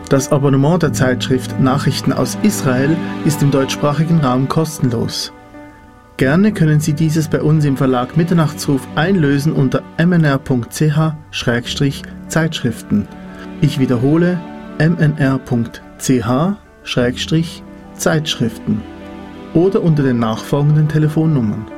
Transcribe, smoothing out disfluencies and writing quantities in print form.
Das Abonnement der Zeitschrift Nachrichten aus Israel ist im deutschsprachigen Raum kostenlos. Gerne können Sie dieses bei uns im Verlag Mitternachtsruf einlösen unter mnr.ch/Zeitschriften. Ich wiederhole mnr.ch/Zeitschriften oder unter den nachfolgenden Telefonnummern.